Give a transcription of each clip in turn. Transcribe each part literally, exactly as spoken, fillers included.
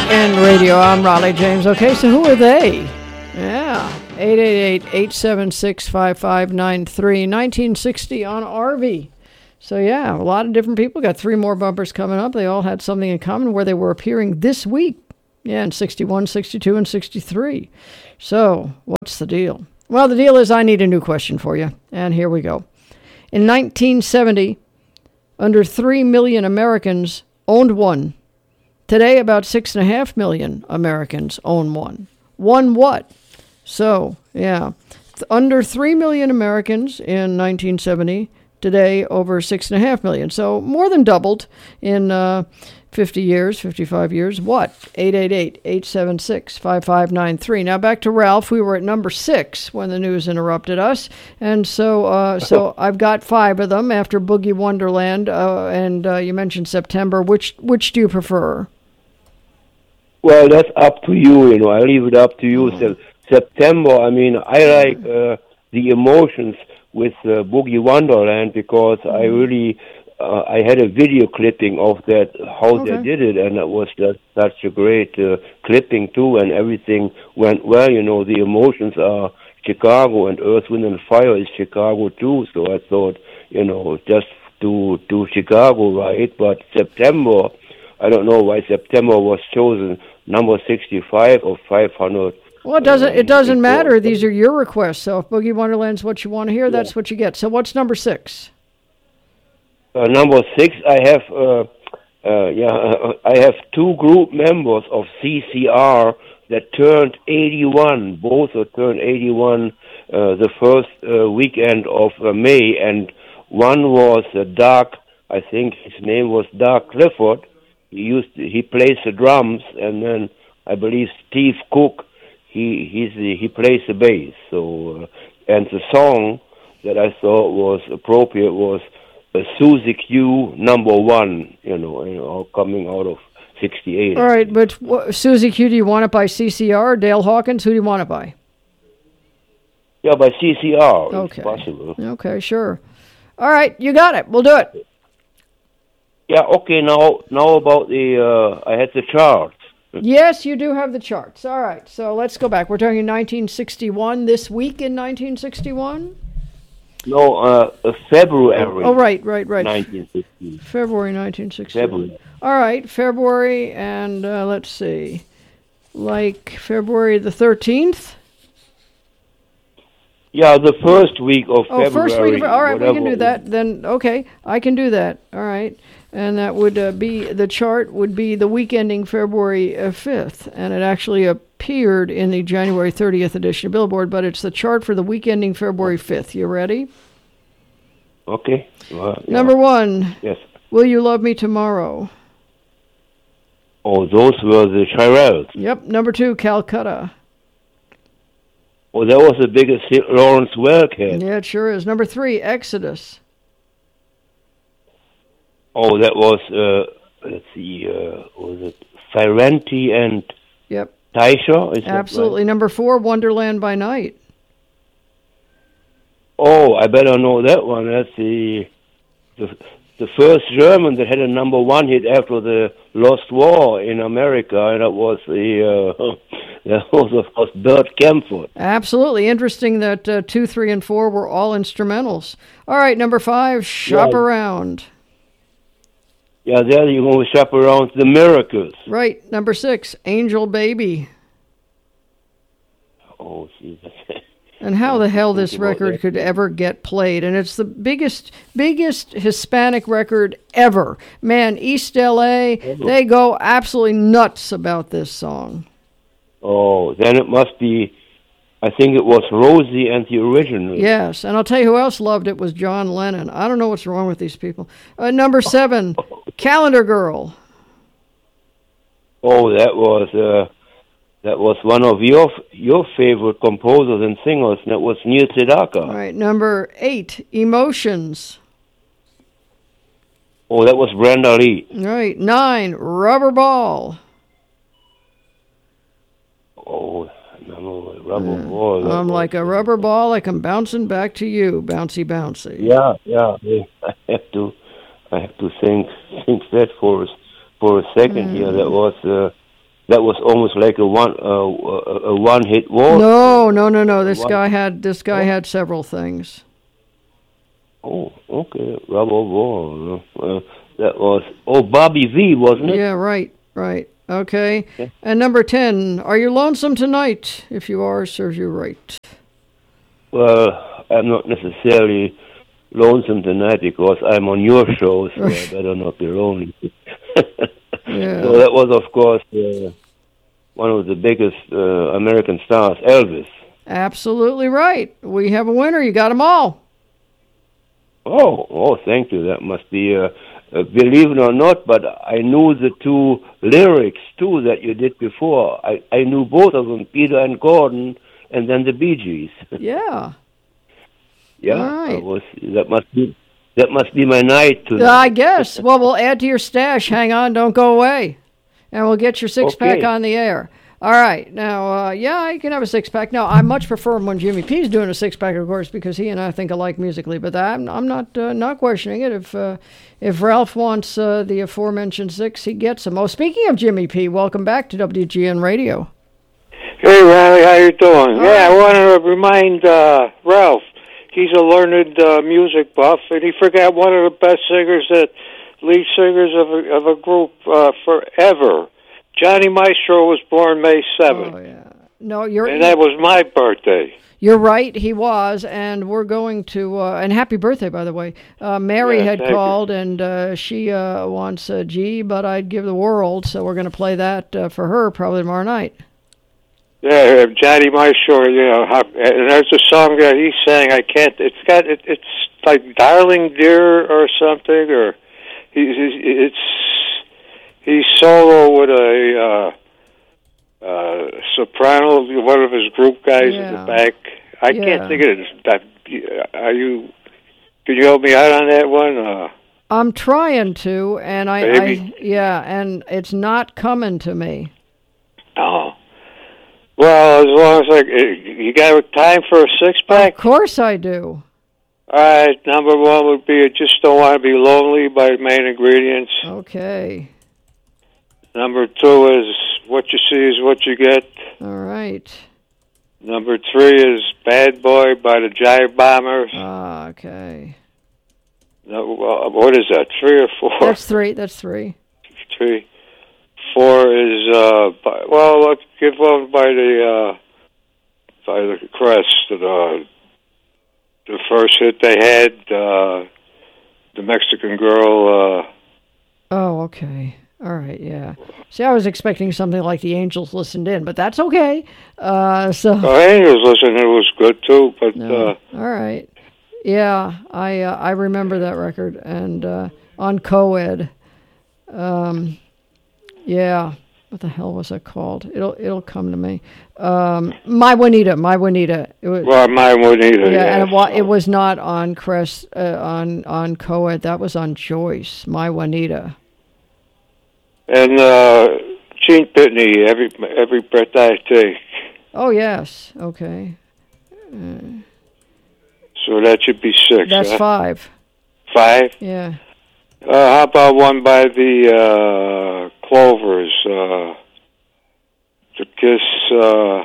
N Radio. I'm Raleigh James. Okay, so who are they? Yeah, eight eight eight, eight seven six, five five nine three, nineteen sixty on R V. So yeah, a lot of different people. Got three more bumpers coming up. They all had something in common where they were appearing this week. Yeah, in sixty-one, sixty-two, and sixty-three. So what's the deal? Well, the deal is I need a new question for you, and here we go. In nineteen seventy, under three million Americans owned one. Today, about six and a half million Americans own one. One what? So, yeah, under three million Americans in nineteen seventy. Today, over six and a half million. So more than doubled in uh, fifty years, fifty-five years. What? eight eight eight, eight seven six, five five nine three. Now back to Ralph. We were at number six when the news interrupted us. And so uh, so I've got five of them after Boogie Wonderland. Uh, and uh, you mentioned September. Which which do you prefer? Well, that's up to you, you know. I leave it up to you. Oh. September, I mean, I like uh, the emotions with uh, Boogie Wonderland because I really, uh, I had a video clipping of that, how okay. they did it, and it was just such a great uh, clipping too, and everything went well, you know. The emotions are Chicago, and Earth, Wind and Fire is Chicago too, so I thought, you know, just do, do Chicago right, but September, I don't know why September was chosen number sixty-five or five hundred. Well, it doesn't. It doesn't matter. These are your requests. So if Boogie Wonderland's what you want to hear, yeah. that's what you get. So what's number six? Uh, number six, I have. Uh, uh, yeah, I have two group members of C C R that turned eighty-one. Both are turned eighty-one uh, the first uh, weekend of uh, May, and one was uh, Doc. I think his name was Doc Clifford. He used to, he plays the drums, and then I believe Steve Cook. He he's the, he plays the bass. So uh, and the song that I thought was appropriate was uh, Suzy Q number one. You know, you know, coming out of sixty-eight. All right, but wh- Suzy Q, do you want it by C C R, Dale Hawkins? Who do you want it by? Yeah, by C C R. Okay. If possible. Okay, sure. All right, you got it. We'll do it. Yeah, okay, now now about the, uh, I had the charts. Yes, you do have the charts. All right, so let's go back. We're talking nineteen sixty-one, this week in nineteen sixty-one? No, uh, uh, February. Oh, right, right, right. nineteen sixty. February nineteen sixty-one. February. All right, February, and uh, let's see, like February the thirteenth? Yeah, the first week of oh, February. Oh, first week of All right, we can do it that. Then, okay, I can do that. All right. And that would uh, be, the chart would be the week ending February uh, fifth. And it actually appeared in the January thirtieth edition of Billboard, but it's the chart for the week ending February fifth. You ready? Okay. Well, yeah. Number one. Yes. Will You Love Me Tomorrow? Oh, those were the Shirelles. Yep. Number two, Calcutta. Oh, that was the biggest hit Lawrence Welk had. Yeah, it sure is. Number three, Exodus. Oh, that was, uh, let's see, uh, was it Ferranti and yep. Taisha? Absolutely. Right? Number four, Wonderland by Night. Oh, I better know that one. That's the, the the first German that had a number one hit after the Lost War in America, and that was the uh, that was of course Bert Kaempfert. Absolutely interesting that uh, two, three, and four were all instrumentals. All right, number five, Shop yeah. Around. Yeah, there you go with Shop Around, The Miracles. Right, number six, Angel Baby. Oh, Jesus. And how the hell this record could ever get played. And it's the biggest biggest Hispanic record ever. Man, East L A, they go absolutely nuts about this song. Oh, then it must be, I think it was Rosie and the original. Yes, and I'll tell you who else loved it was John Lennon. I don't know what's wrong with these people. Uh, number seven, Calendar Girl. Oh, that was... Uh, That was one of your your favorite composers and singers, and that was Neil Sedaka. All right, number eight, Emotions. Oh, that was Brenda Lee. All right, nine, Rubber Ball. Oh, no, Rubber yeah. Ball. I'm was, like a rubber ball, like I'm bouncing back to you, bouncy, bouncy. Yeah, yeah. I have to, I have to think think that for for a second mm. here. That was. Uh, that was almost like a one uh, a, a one hit wonder. No, no, no, no. This One- guy had this guy Oh. had several things. Oh, okay, Rubber Wall. Uh, that was oh Bobby V, wasn't it? Yeah, right, right. Okay. Yeah. And number ten, are you lonesome tonight? If you are, serves you right. Well, I'm not necessarily lonesome tonight because I'm on your show, so I better not be lonely. Yeah. So that was, of course, uh, one of the biggest uh, American stars, Elvis. Absolutely right. We have a winner. You got them all. Oh, oh, thank you. That must be, uh, uh, believe it or not, but I knew the two lyrics, too, that you did before. I, I knew both of them, Peter and Gordon, and then the Bee Gees. Yeah. Yeah, All I right. was, that must be that must be my night tonight. I guess. Well, we'll add to your stash. Hang on. Don't go away. And we'll get your six-pack Okay. on the air. All right. Now, uh, yeah, you can have a six-pack. Now, I much prefer when Jimmy P's doing a six-pack, of course, because he and I think alike musically. But I'm, I'm not uh, not questioning it. If uh, if Ralph wants uh, the aforementioned six, he gets them. Oh, speaking of Jimmy P, welcome back to W G N Radio. Hey, Riley, how you doing? All yeah, right. I want to remind uh, Ralph. He's a learned uh, music buff, and he forgot one of the best singers, that lead singers of a, of a group uh, forever. Johnny Maestro was born May seventh, Oh, yeah. No, you're and that was my birthday. You're right, he was, and we're going to, uh, and happy birthday, by the way. Uh, Mary Yeah, had thank you. called, and uh, she uh, wants uh, G, but I'd give the world, so we're going to play that uh, for her probably tomorrow night. Yeah, Johnny Maestro. You know, how, and there's a song that he sang. I can't. It's got. It, it's like "Darling Dear" or something, or he's. It's he's solo with a uh, uh, soprano, one of his group guys in Yeah. the back. I Yeah. can't think of it. That, are you? Can you help me out on that one? Uh, I'm trying to, and I, I Maybe. yeah, and it's not coming to me. oh. Well, as long as like you got time for a six pack. Of course I do. All right, number one would be "I Just Don't Want to Be Lonely" by Main Ingredients. Okay. Number two is "What You See Is What You Get." All right. Number three is "Bad Boy" by the Jive Bombers. Ah, okay. No, uh, what is that, three or four? That's three. That's three. Three. Four is, uh, by, well, let's give one by the, uh, by the Crest. Uh, the first hit they had, uh, the Mexican Girl, uh, Oh, okay. All right, yeah. See, I was expecting something like the Angels listened in, but that's okay. Uh, so, oh, Angels Listen, it was good too, but, no. uh, All right. Yeah, I uh, I remember that record, and uh, on Coed. Um, yeah. What the hell was it called? It'll it'll come to me. Um, My Juanita, My Juanita. It was, well, mine wouldn't either. yeah, Yeah, and it, wa- so. it was not on Crest uh, on on Coed. That was on Joyce. My Juanita. And, uh, Gene Pitney, every, every breath I take. Oh yes. Okay. Uh, So that should be six. that's huh? five. Five? Yeah. Uh, how about one by the uh, Clovers? Uh, the Kiss. Uh,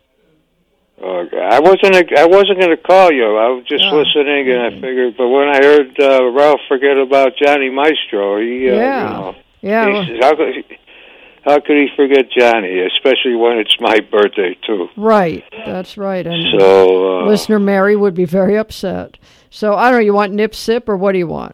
uh, I wasn't. I wasn't going to call you. I was just Oh, listening, and okay. I figured. But when I heard uh, Ralph forget about Johnny Maestro, he. Uh, Yeah. You know, Yeah. well- he's- how could he, how could he forget Johnny, especially when it's my birthday too? Right. That's right. And So. Uh, listener Mary would be very upset. So I don't know. You want Nip Sip or what do you want?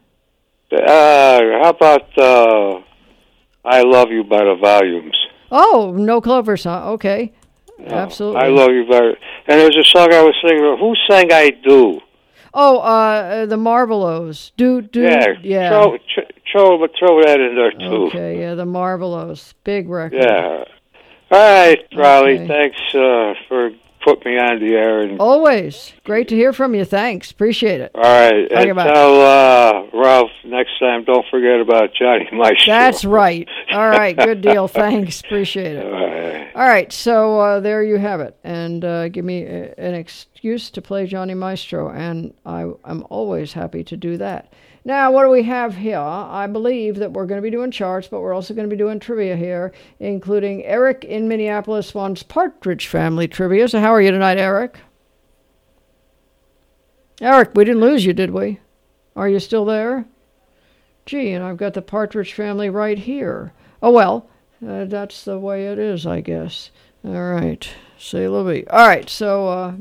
uh, how about uh, "I Love You" by the Volumes? Oh, no Clover song. Okay. Absolutely. I love you very. And there's a song I was thinking of. Who sang "I Do"? Oh, uh, the Marvelos. Do do. Yeah, Yeah. Throw, tr- throw, throw that in there too. Okay. Yeah, the Marvelos. Big record. Yeah. All right, Riley. Okay. Thanks uh, for putting me on the air. And Always. Great to hear from you. Thanks. Appreciate it. all right, Okay, and bye. tell uh, Ralph next time. Don't forget about Johnny Maestro. That's right. All right. Good deal. Thanks. Appreciate it. All right. All right, so uh, there you have it. And uh, give me a, an excuse to play Johnny Maestro, and I, I'm always happy to do that. Now, what do we have here? I believe that we're going to be doing charts, but we're also going to be doing trivia here, including Eric in Minneapolis wants Partridge Family trivia. So how are you tonight, Eric? Eric, we didn't lose you, did we? Are you still there? Gee, and I've got the Partridge Family right here. Oh, well, uh, that's the way it is, I guess. All right. Say a little bit. All right, so uh,